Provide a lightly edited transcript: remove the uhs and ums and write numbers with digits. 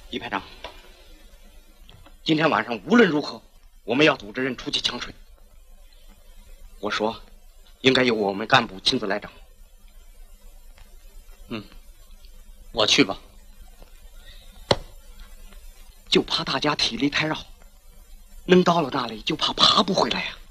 李排长，今天晚上无论如何，我们要组织人出去抢水。我说，应该由我们干部亲自来整。 我去吧。 就怕大家体力太绕，能到了那里就怕爬不回来呀。